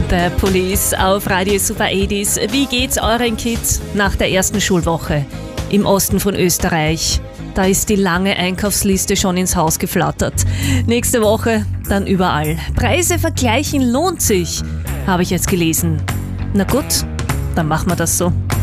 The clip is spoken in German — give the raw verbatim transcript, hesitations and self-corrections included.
The Police auf Radio Super achtzig. Wie geht's euren Kids nach der ersten Schulwoche im Osten von Österreich? Da ist die lange Einkaufsliste schon ins Haus geflattert. Nächste Woche dann überall. Preise vergleichen lohnt sich, habe ich jetzt gelesen. Na gut, dann machen wir das so.